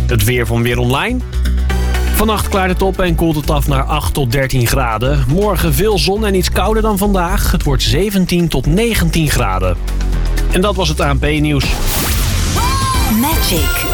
Het weer van Weer Online. Vannacht klaart het op en koelt het af naar 8 tot 13 graden. Morgen veel zon en iets kouder dan vandaag. Het wordt 17 tot 19 graden. En dat was het ANP-nieuws. Magic.